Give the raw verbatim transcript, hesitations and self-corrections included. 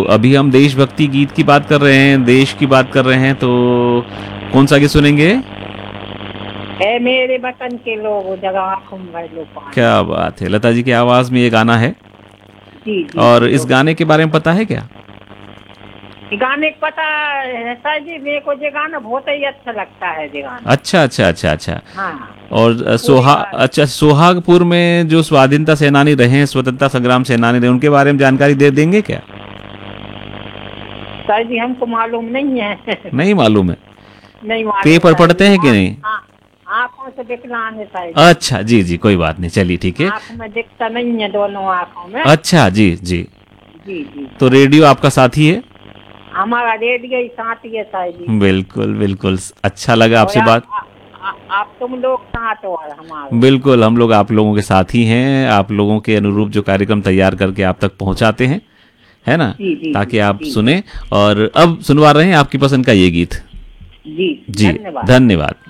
अभी हम देशभक्ति गीत की बात कर रहे हैं, देश की बात कर रहे हैं, तो कौन सा गीत सुनेंगे? है मेरे वतन के लोग जगह आँखों में भर लो पानी। क्या बात है, लता जी की आवाज में ये गाना है। जी जी। और इस गाने के बारे में पता है क्या? गाने को पता है सर जी, मेरे को ये गाना बहुत ही अच्छा लगता है ये गाना। अच्छा अच्छा अच्छा अच्छा। हाँ। और सोहा अच्छा सोहागपुर में जो स्वाधीनता सेनानी रहे, स्वतंत्रता संग्राम सेनानी रहे, उनके बारे में जानकारी दे देंगे क्या? सर जी हमको मालूम नहीं है। नहीं मालूम है? नहीं मालूम। पेपर पढ़ते हैं कि नहीं? आँखों से विकलांग है सर। अच्छा जी जी, कोई बात नहीं, चलिए ठीक है। आँख में दिखता नहीं है, दोनों आँखों में। अच्छा जी जी जी जी। तो रेडियो आपका साथी है? हमारा रेडियो ही साथी है सर जी। बिल्कुल बिल्कुल, अच्छा लगा आपसे बात। आ, आ, आप तुम लोग साथ हो हमारे। बिल्कुल, हम लोग आप लोगों के साथी हैं, आप लोगों के अनुरूप जो कार्यक्रम तैयार करके आप तक पहुंचाते हैं, है ना, जी, जी, ताकि आप जी, सुने। और अब सुनवा रहे हैं आपकी पसंद का ये गीत। जी जी धन्यवाद। धन्यवाद।